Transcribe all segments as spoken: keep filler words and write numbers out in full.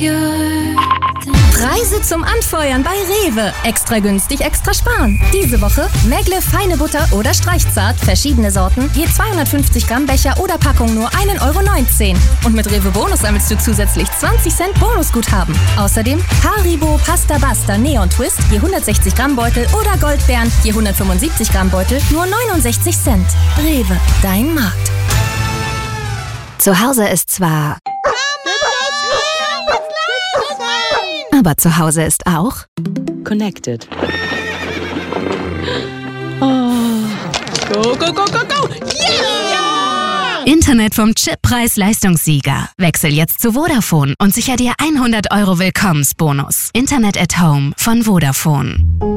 Preise zum Anfeuern bei Rewe. Extra günstig, extra sparen. Diese Woche Megle feine Butter oder Streichzart, verschiedene Sorten, je zweihundertfünfzig Gramm Becher oder Packung nur ein Euro neunzehn. Und mit Rewe Bonus sammelst du zusätzlich zwanzig Cent Bonusguthaben. Außerdem Haribo Pasta Basta Neon Twist, je hundertsechzig Gramm Beutel oder Goldbeeren, je hundertfünfundsiebzig Gramm Beutel, nur neunundsechzig Cent. Rewe, dein Markt. Zu Hause ist zwar... Aber zu Hause ist auch Connected. Oh. Go, go, go, go, go! Yeah! Internet vom Chip Preis-Leistungssieger. Wechsel jetzt zu Vodafone und sicher dir hundert Euro Willkommensbonus. Internet at Home von Vodafone.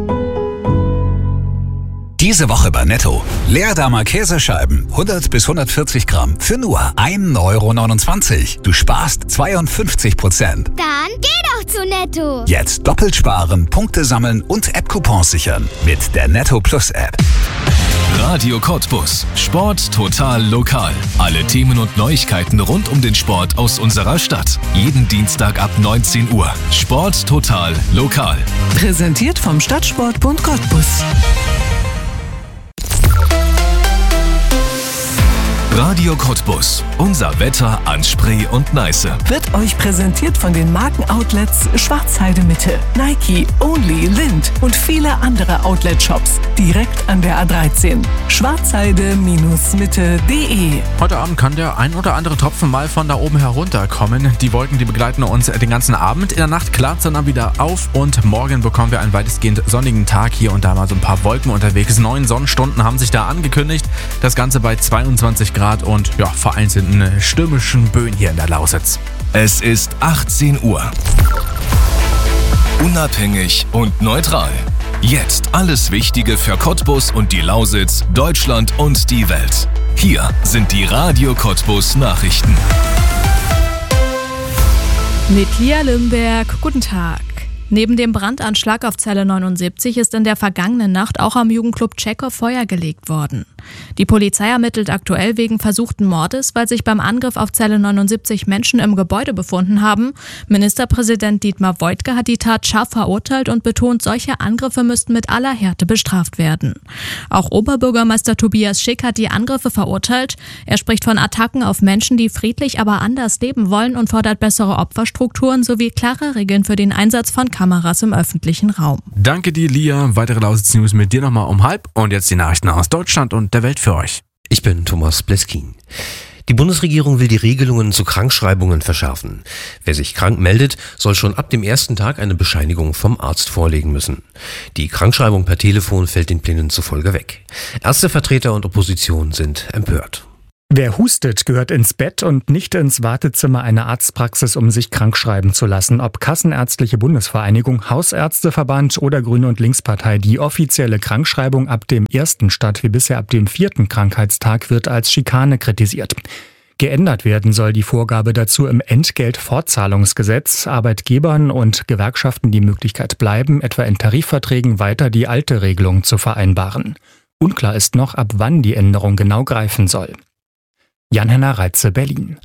Diese Woche bei Netto. Leerdammer Käsescheiben, hundert bis hundertvierzig Gramm, für nur ein Euro neunundzwanzig. Du sparst zweiundfünfzig Prozent. Dann geh doch zu Netto. Jetzt doppelt sparen, Punkte sammeln und App-Coupons sichern. Mit der Netto Plus App. Radio Cottbus. Sport total lokal. Alle Themen und Neuigkeiten rund um den Sport aus unserer Stadt. Jeden Dienstag ab neunzehn Uhr. Sport total lokal. Präsentiert vom Stadtsportbund Cottbus. Radio Cottbus. Unser Wetter an Spree und Neiße. Wird euch präsentiert von den Markenoutlets Schwarzheide Mitte, Nike, Only, Lind und viele andere Outlet-Shops. Direkt an der A dreizehn. schwarzheide Mitte punkt de. Heute Abend kann der ein oder andere Tropfen mal von da oben herunterkommen. Die Wolken, die begleiten uns den ganzen Abend. In der Nacht klart es dann wieder auf und morgen bekommen wir einen weitestgehend sonnigen Tag. Hier und da mal so ein paar Wolken unterwegs. Neun Sonnenstunden haben sich da angekündigt. Das Ganze bei zweiundzwanzig Grad und ja, vereinzelten stürmischen Böen hier in der Lausitz. Es ist achtzehn Uhr. Unabhängig und neutral. Jetzt alles Wichtige für Cottbus und die Lausitz, Deutschland und die Welt. Hier sind die Radio Cottbus Nachrichten. Mit Lia Limberg, guten Tag. Neben dem Brandanschlag auf Zelle neunundsiebzig ist in der vergangenen Nacht auch am Jugendclub Tschechow Feuer gelegt worden. Die Polizei ermittelt aktuell wegen versuchten Mordes, weil sich beim Angriff auf Zelle neunundsiebzig Menschen im Gebäude befunden haben. Ministerpräsident Dietmar Woidke hat die Tat scharf verurteilt und betont, solche Angriffe müssten mit aller Härte bestraft werden. Auch Oberbürgermeister Tobias Schick hat die Angriffe verurteilt. Er spricht von Attacken auf Menschen, die friedlich, aber anders leben wollen und fordert bessere Opferstrukturen sowie klare Regeln für den Einsatz von Kameras im öffentlichen Raum. Danke dir, Lia. Weitere Lausitz-News mit dir nochmal um halb. Und jetzt die Nachrichten aus Deutschland und der Welt für euch. Ich bin Thomas Bleskin. Die Bundesregierung will die Regelungen zu Krankschreibungen verschärfen. Wer sich krank meldet, soll schon ab dem ersten Tag eine Bescheinigung vom Arzt vorlegen müssen. Die Krankschreibung per Telefon fällt den Plänen zufolge weg. Ärztevertreter und Opposition sind empört. Wer hustet, gehört ins Bett und nicht ins Wartezimmer einer Arztpraxis, um sich krankschreiben zu lassen. Ob Kassenärztliche Bundesvereinigung, Hausärzteverband oder Grüne und Linkspartei, die offizielle Krankschreibung ab dem ersten statt wie bisher ab dem vierten Krankheitstag wird als Schikane kritisiert. Geändert werden soll die Vorgabe dazu im Entgeltfortzahlungsgesetz. Arbeitgebern und Gewerkschaften die Möglichkeit bleiben, etwa in Tarifverträgen weiter die alte Regelung zu vereinbaren. Unklar ist noch, ab wann die Änderung genau greifen soll. Jan-Henner Reitze, Berlin.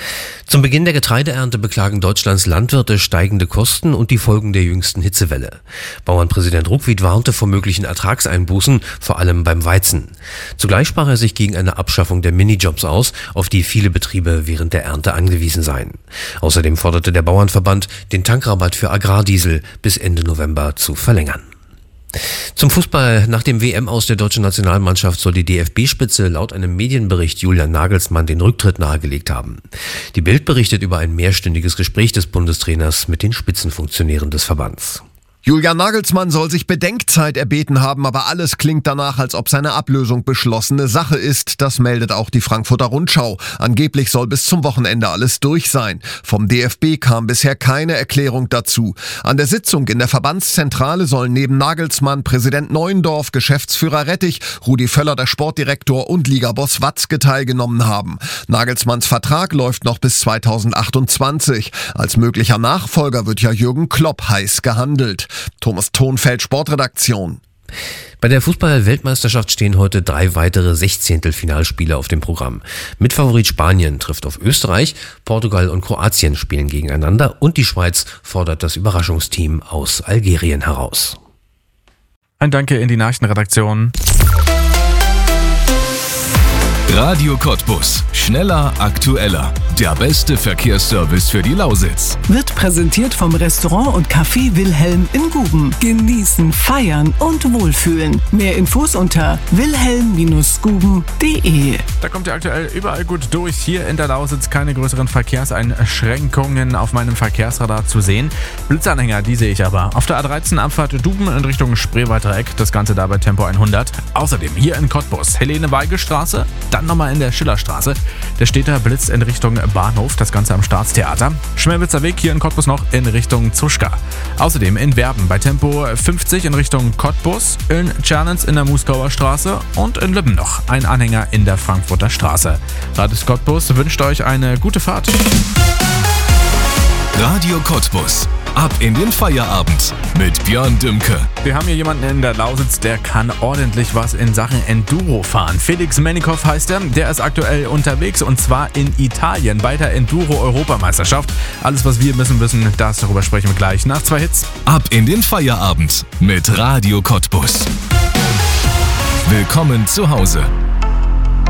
Zum Beginn der Getreideernte beklagen Deutschlands Landwirte steigende Kosten und die Folgen der jüngsten Hitzewelle. Bauernpräsident Ruckwied warnte vor möglichen Ertragseinbußen, vor allem beim Weizen. Zugleich sprach er sich gegen eine Abschaffung der Minijobs aus, auf die viele Betriebe während der Ernte angewiesen seien. Außerdem forderte der Bauernverband, den Tankrabatt für Agrardiesel bis Ende November zu verlängern. Zum Fußball. Nach dem W M-Aus der deutschen Nationalmannschaft soll die D F B-Spitze laut einem Medienbericht Julian Nagelsmann den Rücktritt nahegelegt haben. Die Bild berichtet über ein mehrstündiges Gespräch des Bundestrainers mit den Spitzenfunktionären des Verbands. Julian Nagelsmann soll sich Bedenkzeit erbeten haben, aber alles klingt danach, als ob seine Ablösung beschlossene Sache ist. Das meldet auch die Frankfurter Rundschau. Angeblich soll bis zum Wochenende alles durch sein. Vom D F B kam bisher keine Erklärung dazu. An der Sitzung in der Verbandszentrale sollen neben Nagelsmann Präsident Neuendorf, Geschäftsführer Rettich, Rudi Völler, der Sportdirektor und Ligaboss Watzke teilgenommen haben. Nagelsmanns Vertrag läuft noch bis zweitausendachtundzwanzig. Als möglicher Nachfolger wird ja Jürgen Klopp heiß gehandelt. Thomas Thonfeld, Sportredaktion. Bei der Fußball-Weltmeisterschaft stehen heute drei weitere Sechzehntelfinalspiele auf dem Programm. Mitfavorit Spanien trifft auf Österreich, Portugal und Kroatien spielen gegeneinander und die Schweiz fordert das Überraschungsteam aus Algerien heraus. Ein Danke in die Nachrichtenredaktion. Radio Cottbus. Schneller, aktueller. Der beste Verkehrsservice für die Lausitz. Wird präsentiert vom Restaurant und Café Wilhelm in Guben. Genießen, feiern und wohlfühlen. Mehr Infos unter wilhelm guben punkt de. Da kommt ihr aktuell überall gut durch. Hier in der Lausitz keine größeren Verkehrseinschränkungen auf meinem Verkehrsradar zu sehen. Blitzanhänger, die sehe ich aber. Auf der A dreizehn Abfahrt Duben in Richtung Spreewalder Eck. Das Ganze da bei Tempo hundert. Außerdem hier in Cottbus Helene-Weigel-Straße. Dann nochmal in der Schillerstraße. Der Städter blitzt in Richtung Bahnhof, das Ganze am Staatstheater. Schmelwitzer Weg hier in Cottbus noch in Richtung Zuschka. Außerdem in Werben bei Tempo fünfzig in Richtung Cottbus, in Tschernitz in der Muskauer Straße und in Lübben noch ein Anhänger in der Frankfurter Straße. Radius Cottbus wünscht euch eine gute Fahrt. Radio Cottbus. Ab in den Feierabend mit Björn Dümke. Wir haben hier jemanden in der Lausitz, der kann ordentlich was in Sachen Enduro fahren. Felix Menikow heißt er, der ist aktuell unterwegs und zwar in Italien bei der Enduro-Europameisterschaft. Alles, was wir wissen müssen, das darüber sprechen wir gleich nach zwei Hits. Ab in den Feierabend mit Radio Cottbus. Willkommen zu Hause.